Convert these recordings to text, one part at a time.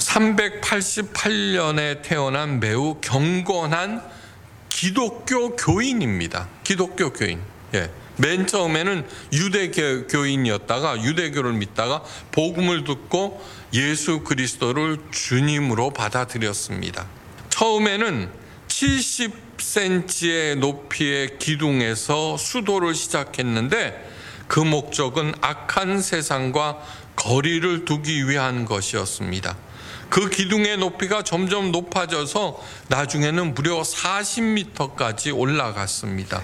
388년에 태어난 매우 경건한 기독교 교인입니다. 기독교 교인. 맨 처음에는 유대교인이었다가 유대교를 믿다가 복음을 듣고 예수 그리스도를 주님으로 받아들였습니다. 처음에는 70cm의 높이의 기둥에서 수도를 시작했는데 그 목적은 악한 세상과 거리를 두기 위한 것이었습니다. 그 기둥의 높이가 점점 높아져서 나중에는 무려 40m까지 올라갔습니다.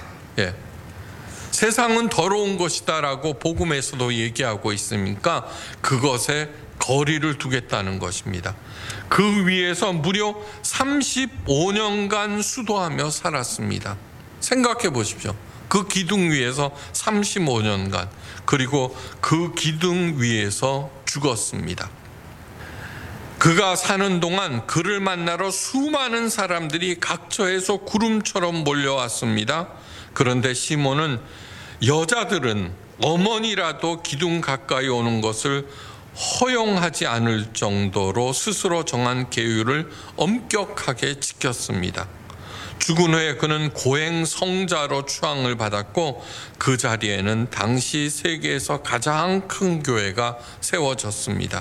세상은 더러운 것이다라고 복음에서도 얘기하고 있으니까 그것에 거리를 두겠다는 것입니다. 그 위에서 무려 35년간 수도하며 살았습니다. 생각해 보십시오. 그 기둥 위에서 35년간, 그리고 그 기둥 위에서 죽었습니다. 그가 사는 동안 그를 만나러 수많은 사람들이 각처에서 구름처럼 몰려왔습니다. 그런데 시몬은 여자들은 어머니라도 기둥 가까이 오는 것을 허용하지 않을 정도로 스스로 정한 계율을 엄격하게 지켰습니다. 죽은 후에 그는 고행 성자로 추앙을 받았고 그 자리에는 당시 세계에서 가장 큰 교회가 세워졌습니다.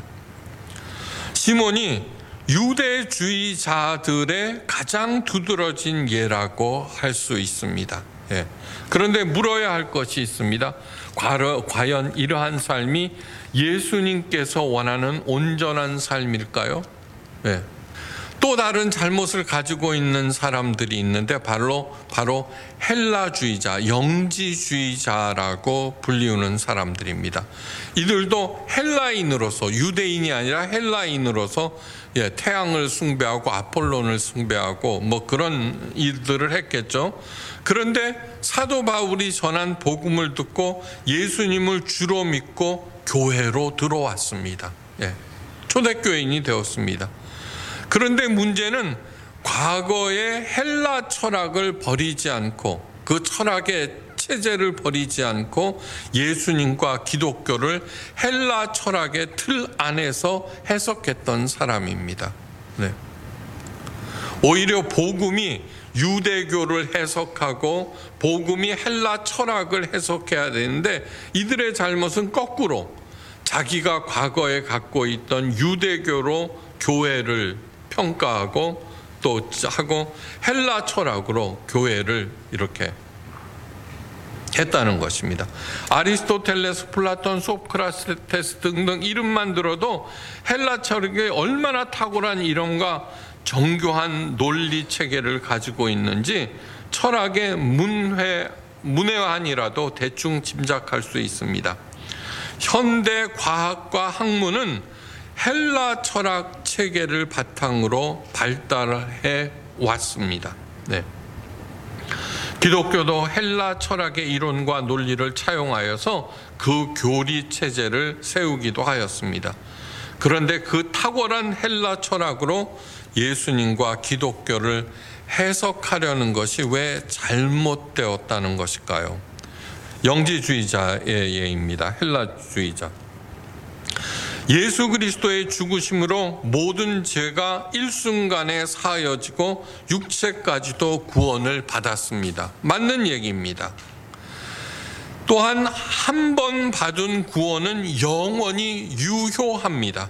시몬이 유대주의자들의 가장 두드러진 예라고 할 수 있습니다. 그런데 물어야 할 것이 있습니다. 과연 이러한 삶이 예수님께서 원하는 온전한 삶일까요? 또 다른 잘못을 가지고 있는 사람들이 있는데 바로 헬라주의자, 영지주의자라고 불리우는 사람들입니다. 이들도 헬라인으로서, 유대인이 아니라 헬라인으로서 태양을 숭배하고 아폴론을 숭배하고 뭐 그런 일들을 했겠죠. 그런데 사도 바울이 전한 복음을 듣고 예수님을 주로 믿고 교회로 들어왔습니다. 초대교인이 되었습니다. 그런데 문제는 과거의 헬라 철학을 버리지 않고 그 철학의 체제를 버리지 않고 예수님과 기독교를 헬라 철학의 틀 안에서 해석했던 사람입니다. 오히려 복음이 유대교를 해석하고 복음이 헬라 철학을 해석해야 되는데 이들의 잘못은 거꾸로 자기가 과거에 갖고 있던 유대교로 교회를 평가하고 또 하고 헬라 철학으로 교회를 이렇게 했다는 것입니다. 아리스토텔레스, 플라톤, 소크라테스 등등 이름만 들어도 헬라 철학이 얼마나 탁월한 이론과 정교한 논리 체계를 가지고 있는지 철학의 문외한이라도 대충 짐작할 수 있습니다. 현대 과학과 학문은 헬라 철학 체계를 바탕으로 발달해 왔습니다. 기독교도 헬라 철학의 이론과 논리를 차용하여서 그 교리 체제를 세우기도 하였습니다. 그런데 그 탁월한 헬라 철학으로 예수님과 기독교를 해석하려는 것이 왜 잘못되었다는 것일까요? 영지주의자의 예입니다. 헬라주의자. 예수 그리스도의 죽으심으로 모든 죄가 일순간에 사하여지고 육체까지도 구원을 받았습니다. 맞는 얘기입니다. 또한 한 번 받은 구원은 영원히 유효합니다.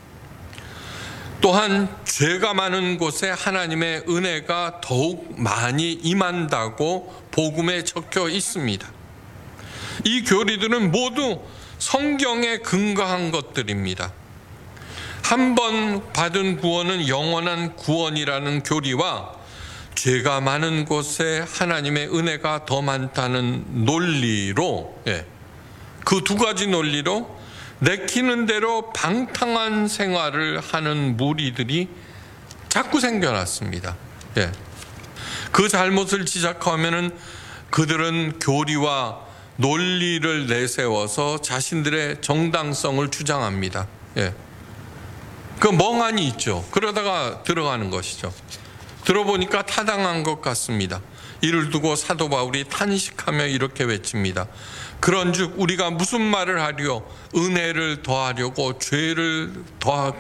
또한 죄가 많은 곳에 하나님의 은혜가 더욱 많이 임한다고 복음에 적혀 있습니다. 이 교리들은 모두 성경에 근거한 것들입니다. 한 번 받은 구원은 영원한 구원이라는 교리와 죄가 많은 곳에 하나님의 은혜가 더 많다는 논리로, 그 두 가지 논리로 내키는 대로 방탕한 생활을 하는 무리들이 자꾸 생겨났습니다. 그 잘못을 지적하면은 그들은 교리와 논리를 내세워서 자신들의 정당성을 주장합니다. 그 멍하니 있죠. 그러다가 들어가는 것이죠. 들어보니까 타당한 것 같습니다. 이를 두고 사도 바울이 탄식하며 이렇게 외칩니다. 그런즉 우리가 무슨 말을 하리요? 은혜를 더하려고 죄를 더하고